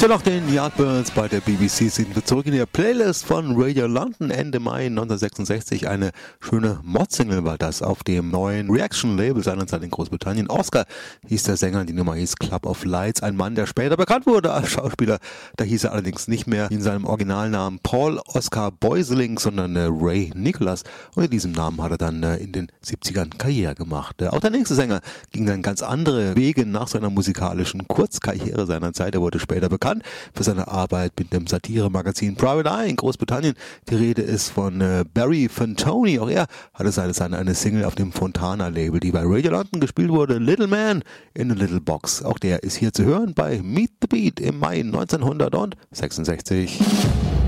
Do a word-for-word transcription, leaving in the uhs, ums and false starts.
So, nach den Yardbirds bei der B B C sind wir zurück in der Playlist von Radio London. Ende Mai neunzehnhundertsechsundsechzig eine schöne Mod-Single war das auf dem neuen Reaction-Label seinerzeit in Großbritannien. Oscar hieß der Sänger, die Nummer hieß Club of Lights, ein Mann, der später bekannt wurde als Schauspieler. Da hieß er allerdings nicht mehr in seinem Originalnamen Paul Oscar Boyseling, sondern äh, Ray Nicholas. Und in diesem Namen hat er dann äh, in den siebzigern Karriere gemacht. Äh, auch der nächste Sänger ging dann ganz andere Wege nach seiner musikalischen Kurzkarriere seiner Zeit. Er wurde später bekannt für seine Arbeit mit dem Satire-Magazin Private Eye in Großbritannien. Die Rede ist von äh, Barry Fantoni. Auch er hatte seine, seine eine Single auf dem Fontana-Label, die bei Radio London gespielt wurde. Little Man in a Little Box. Auch der ist hier zu hören bei Meet the Beat im Mai neunzehnhundertsechsundsechzig.